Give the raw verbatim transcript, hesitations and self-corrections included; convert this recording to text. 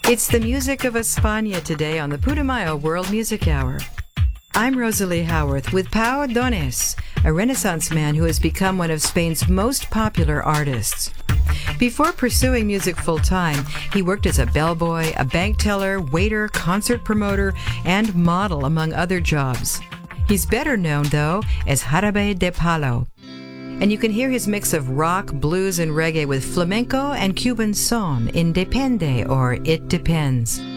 It's the music of España today on the Putumayo World Music Hour. I'm Rosalie Howarth with Pau Donés, a Renaissance man who has become one of Spain's most popular artists. Before pursuing music full-time, he worked as a bellboy, a bank teller, waiter, concert promoter, and model, among other jobs. He's better known, though, as Jarabe de Palo. And you can hear his mix of rock, blues, and reggae with flamenco and Cuban son in Depende, or It Depends.